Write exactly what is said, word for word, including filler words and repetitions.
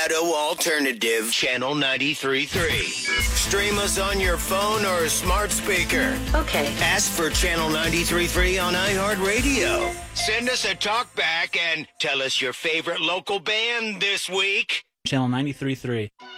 Colorado Alternative, Channel ninety-three point three. Stream us on your phone or smart speaker. Okay. Ask for Channel ninety-three point three on iHeartRadio. Send us a talk back and tell us your favorite local band this week. Channel ninety-three point three.